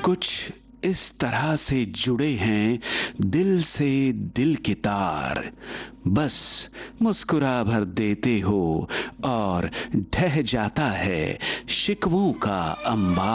कुछ इस तरह से जुड़े हैं दिल से दिल के तार, बस मुस्कुरा भर देते हो और ढह जाता है शिकवों का अंबार।